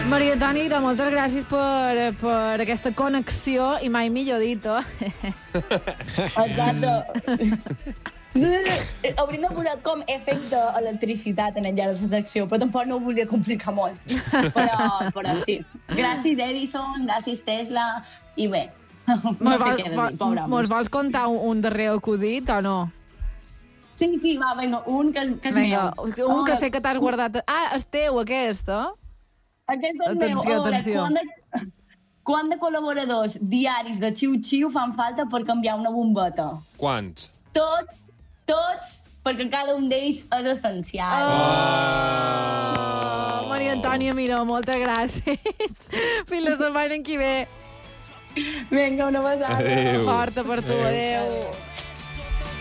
Maria Antònia, moltes gràcies per aquesta connexió i mai millor dit, Exacte. Hauríem de posar com efecte d'electricitat en enllà de la secció, però tampoc no ho volia complicar molt. Però sí. Gràcies Edison, gràcies Tesla, i bé, no sé què de dir, pobre home. Mos vols contar un darrer acudit o no? Sí, va, vinga, un que és meu. Un que sé que t'has guardat... Ah, és teu, aquest, Aquest és atenció, meu. Atenció. Quant de col·laboradors diaris de Xiu-Xiu fan falta per canviar una bombeta? Quants? Tots, perquè cada un d'ells és essencial. Maria Antònia Miró, moltes gràcies. Fins la setmana que ve. Vinga, una besada. Adéu. Forta per tu, adéu.